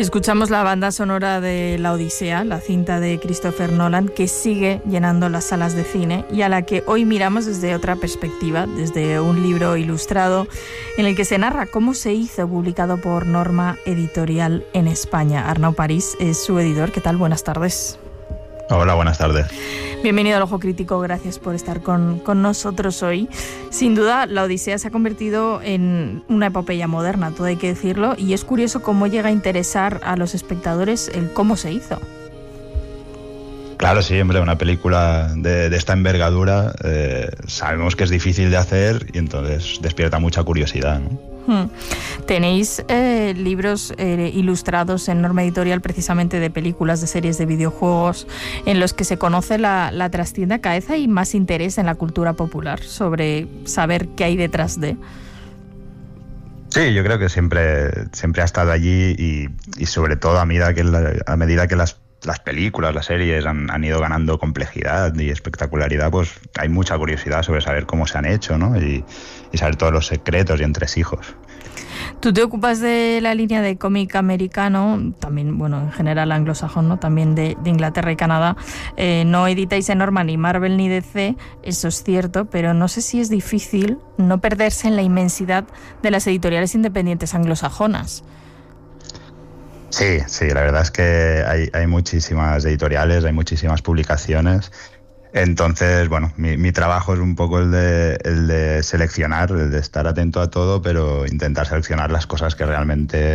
Escuchamos la banda sonora de La Odisea, la cinta de Christopher Nolan, que sigue llenando las salas de cine y a la que hoy miramos desde otra perspectiva, desde un libro ilustrado en el que se narra cómo se hizo, publicado por Norma Editorial en España. Arnau París es su editor. ¿Qué tal? Buenas tardes. Hola, buenas tardes. Bienvenido al Ojo Crítico, gracias por estar con nosotros hoy. Sin duda, La Odisea se ha convertido en una epopeya moderna, todo hay que decirlo, y es curioso cómo llega a interesar a los espectadores el cómo se hizo. Claro, sí, hombre, una película de esta envergadura sabemos que es difícil de hacer y entonces despierta mucha curiosidad, ¿no? Tenéis libros ilustrados en Norma Editorial precisamente de películas, de series de videojuegos, en los que se conoce la trastienda. Cada vez hay más interés en la cultura popular sobre saber qué hay detrás de... Sí, yo creo que siempre ha estado allí y sobre todo a medida que las películas, las series han ido ganando complejidad y espectacularidad, pues hay mucha curiosidad sobre saber cómo se han hecho, ¿no? Y saber todos los secretos y entresijos. Tú te ocupas de la línea de cómic americano, también, bueno, en general anglosajón, ¿no? También de Inglaterra y Canadá. No editáis en Norma ni Marvel ni DC, eso es cierto, pero no sé si es difícil no perderse en la inmensidad de las editoriales independientes anglosajonas. Sí, la verdad es que hay muchísimas editoriales, hay muchísimas publicaciones. Entonces, bueno, mi trabajo es un poco el de seleccionar, el de estar atento a todo, pero intentar seleccionar las cosas que realmente